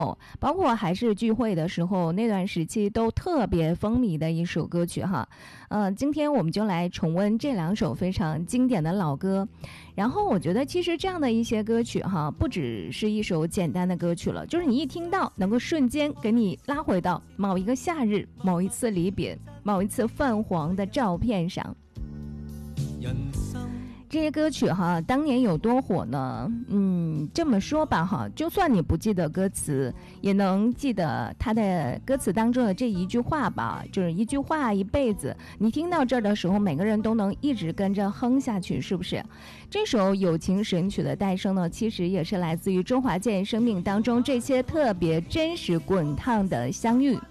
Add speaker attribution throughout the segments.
Speaker 1: 包括还是聚会的时候那段时期都特别风靡的一首歌曲哈。今天我们就来重温这2首非常经典的老歌。然后我觉得其实这样的一些歌曲哈，不只是一首简单的歌曲了，就是你一听到能够瞬间给你拉回到某一个夏日、某一次离别、某一次泛黄的照片上。这些歌曲哈，当年有多火呢？这么说吧哈，就算你不记得歌词，也能记得它的歌词当中的这一句话吧，就是一句话一辈子。你听到这儿的时候，每个人都能一直跟着哼下去，是不是？这首友情神曲的诞生呢，其实也是来自于周华健生命当中这些特别真实滚烫的相遇。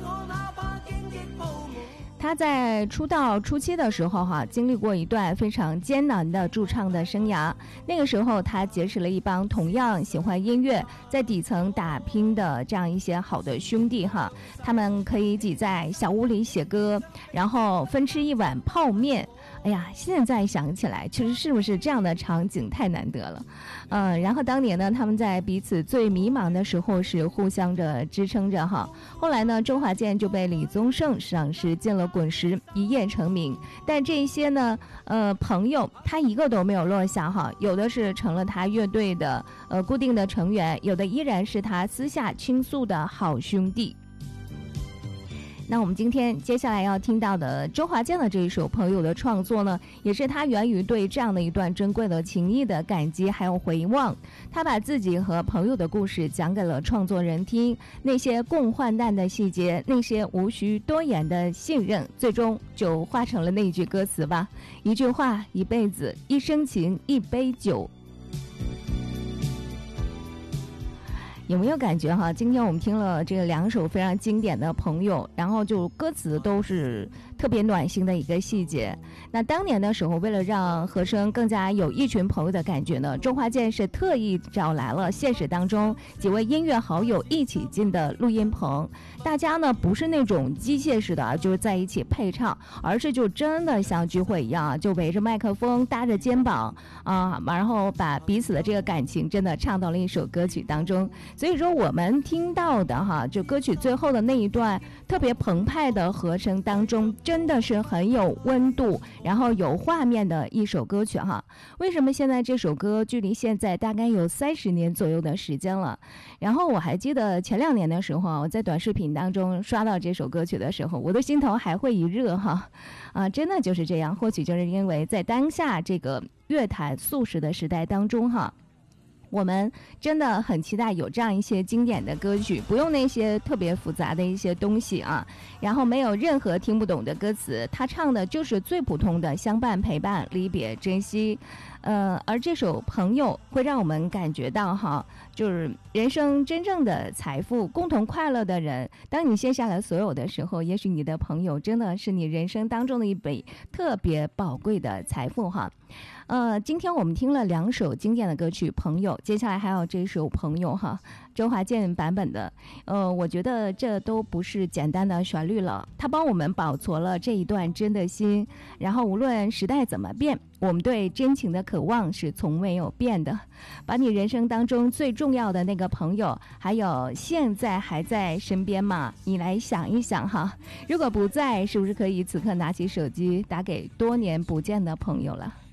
Speaker 1: 他在出道初期的时候经历过一段非常艰难的驻唱的生涯。那个时候他结识了一帮同样喜欢音乐，在底层打拼的这样一些好的兄弟他们可以挤在小屋里写歌，然后分吃一碗泡面。哎呀，现在想起来其实是不是这样的场景太难得了。然后当年呢，他们在彼此最迷茫的时候是互相着支撑着后来呢，周华健就被李宗盛赏识进了滚石，一夜成名。但这些呢朋友他一个都没有落下有的是成了他乐队的固定的成员，有的依然是他私下倾诉的好兄弟。那我们今天接下来要听到的周华健的这一首《朋友》的创作呢，也是他源于对这样的一段珍贵的情谊的感激还有回望。他把自己和朋友的故事讲给了创作人听，那些共患难的细节，那些无需多言的信任，最终就化成了那句歌词吧：一句话一辈子，一生情一杯酒。有没有感觉今天我们听了这2首非常经典的朋友，然后就歌词都是特别暖心的一个细节。那当年的时候，为了让和声更加有一群朋友的感觉呢，周华健是特意找来了现实当中几位音乐好友一起进的录音棚。大家呢不是那种机械式的就是在一起配唱，而是就真的像聚会一样，就围着麦克风搭着肩膀然后把彼此的这个感情真的唱到了一首歌曲当中。所以说我们听到的就歌曲最后的那一段特别澎湃的和声当中，真的是很有温度，然后有画面的一首歌曲为什么现在这首歌距离现在大概有30年左右的时间了？然后我还记得前2年的时候我在短视频当中刷到这首歌曲的时候，我的心头还会一热真的就是这样。或许就是因为在当下这个乐坛速食的时代当中我们真的很期待有这样一些经典的歌曲，不用那些特别复杂的一些东西然后没有任何听不懂的歌词，他唱的就是最普通的相伴陪伴离别珍惜。而这首朋友会让我们感觉到就是人生真正的财富，共同快乐的人。当你卸下了所有的时候，也许你的朋友真的是你人生当中的一笔特别宝贵的财富今天我们听了2首经典的歌曲《朋友》，接下来还有这首《朋友》周华健版本的。我觉得这都不是简单的旋律了，它帮我们保存了这一段真的心。然后无论时代怎么变，我们对真情的渴望是从没有变的。把你人生当中最重要的那个朋友，还有现在还在身边吗？你来想一想如果不在，是不是可以此刻拿起手机打给多年不见的朋友了？